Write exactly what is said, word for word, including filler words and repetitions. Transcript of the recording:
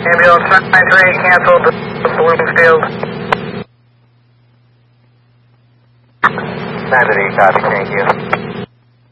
Ambulance nine three, canceled Bloomfield. nine three, copy, thank you.